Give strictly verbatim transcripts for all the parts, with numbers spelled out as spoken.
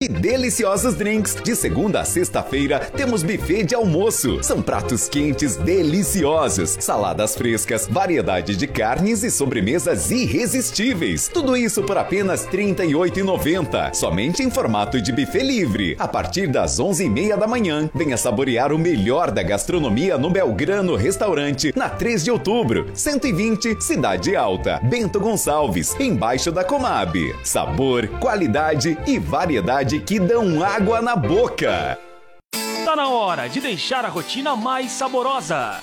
e deliciosos drinks. De segunda a sexta-feira, temos buffet de almoço. São pratos quentes deliciosos, saladas frescas, variedade de carnes e sobremesas irresistíveis. Tudo isso por apenas trinta e oito reais e noventa centavos, somente em formato de buffet livre. A partir das onze e meia da manhã, venha saborear o melhor da gastronomia no Belgrano Restaurante, na três de outubro, cento e vinte, Cidade Alta, Bento Gonçalves, embaixo da Comab. Sabor, qualidade e variedade que dão água na boca. Tá na hora de deixar a rotina mais saborosa.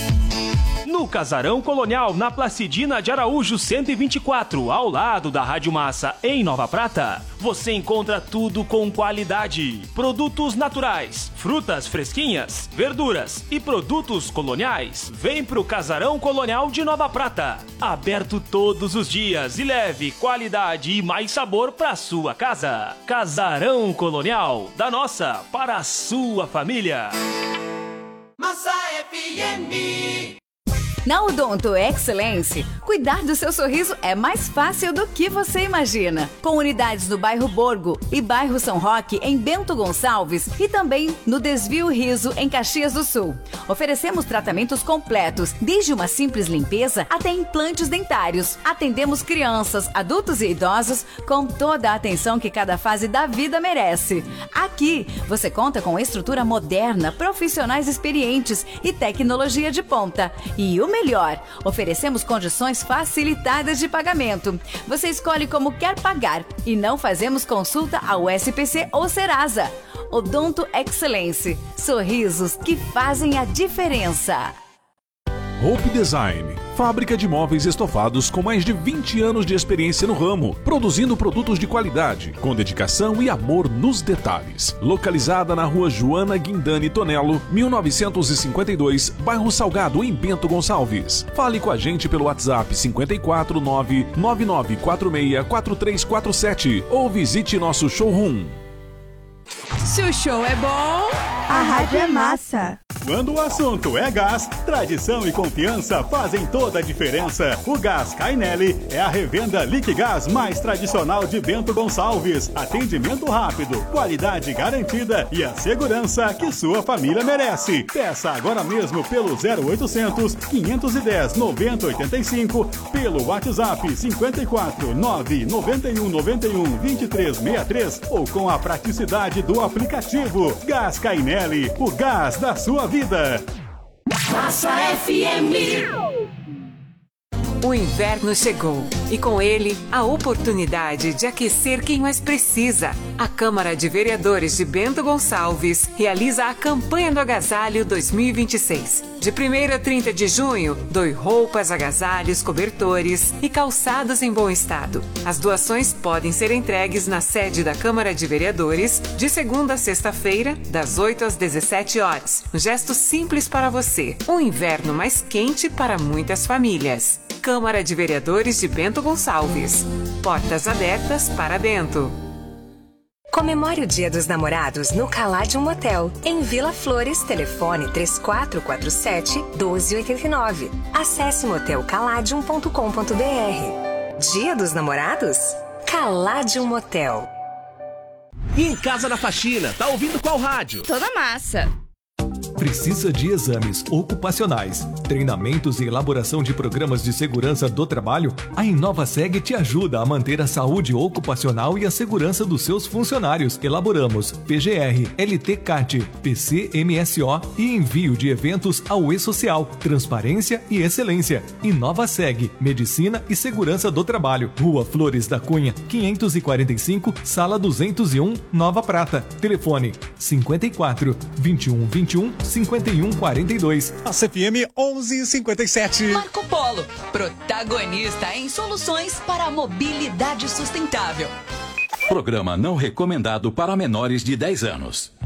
No Casarão Colonial, na Placidina de Araújo cento e vinte e quatro, ao lado da Rádio Massa, em Nova Prata, você encontra tudo com qualidade. Produtos naturais, frutas fresquinhas, verduras e produtos coloniais. Vem pro Casarão Colonial de Nova Prata. Aberto todos os dias e leve qualidade e mais sabor pra sua casa. Casarão Colonial, da nossa para a sua família. Massa F M. Na Odonto Excellence, cuidar do seu sorriso é mais fácil do que você imagina. Com unidades no bairro Borgo e bairro São Roque, em Bento Gonçalves, e também no Desvio Riso, em Caxias do Sul. Oferecemos tratamentos completos, desde uma simples limpeza até implantes dentários. Atendemos crianças, adultos e idosos com toda a atenção que cada fase da vida merece. Aqui, você conta com estrutura moderna, profissionais experientes e tecnologia de ponta. E o melhor, oferecemos condições facilitadas de pagamento. Você escolhe como quer pagar e não fazemos consulta ao S P C ou Serasa. Odonto Excellence, sorrisos que fazem a diferença. Hope Design, fábrica de móveis estofados com mais de vinte anos de experiência no ramo, produzindo produtos de qualidade, com dedicação e amor nos detalhes. Localizada na rua Joana Guindani Tonello, mil novecentos e cinquenta e dois, bairro Salgado, em Bento Gonçalves. Fale com a gente pelo WhatsApp cinco quatro nove nove nove quatro seis quatro três quatro sete ou visite nosso showroom. Se o show é bom, a rádio é massa. Quando o assunto é gás, tradição e confiança fazem toda a diferença. O Gás Cainelli é a revenda Liquigás mais tradicional de Bento Gonçalves. Atendimento rápido, qualidade garantida e a segurança que sua família merece. Peça agora mesmo pelo zero oitocentos, quinhentos e dez, noventa, oitenta e cinco, pelo WhatsApp cinco quatro nove nove um nove um dois três seis três ou com a praticidade do aplicativo. Gás Cainelli, o gás da sua vida. Massa F M. O inverno chegou e com ele a oportunidade de aquecer quem mais precisa. A Câmara de Vereadores de Bento Gonçalves realiza a campanha do agasalho dois mil e vinte e seis. De primeiro a trinta de junho, doe roupas, agasalhos, cobertores e calçados em bom estado. As doações podem ser entregues na sede da Câmara de Vereadores de segunda a sexta-feira, das oito às dezessete horas. Um gesto simples para você. Um inverno mais quente para muitas famílias. Câmara de Vereadores de Bento Gonçalves. Portas abertas para Bento. Comemore o Dia dos Namorados no Caladium Motel, em Vila Flores, telefone três quatro quatro sete, um dois oito nove. Acesse motel caladium ponto com ponto b r. Dia dos Namorados? Caladium Motel. E em Casa da Faxina, tá ouvindo qual rádio? Toda massa. Precisa de exames ocupacionais, treinamentos e elaboração de programas de segurança do trabalho? A InovaSeg te ajuda a manter a saúde ocupacional e a segurança dos seus funcionários. Elaboramos P G R, L T C A T, P C M S O e envio de eventos ao E-Social. Transparência e excelência. InovaSeg, Medicina e Segurança do Trabalho. Rua Flores da Cunha, quinhentos e quarenta e cinco, Sala duzentos e um, Nova Prata. Telefone cinco quatro, vinte e um, vinte e um, cinquenta e um, quarenta e dois. A C F M onze e cinquenta e sete. Marco Polo, protagonista em soluções para a mobilidade sustentável. Programa não recomendado para menores de dez anos.